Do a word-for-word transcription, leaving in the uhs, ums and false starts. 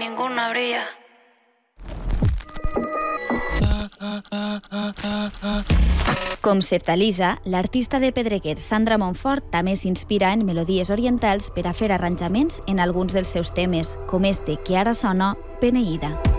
ninguna brilla. Com Seftalisa, l'artista de Pedreguer Sandra Montfort també s'inspira en melodies orientals per a fer arranjaments en alguns dels seus temes, com este que ara sona, Peneïda.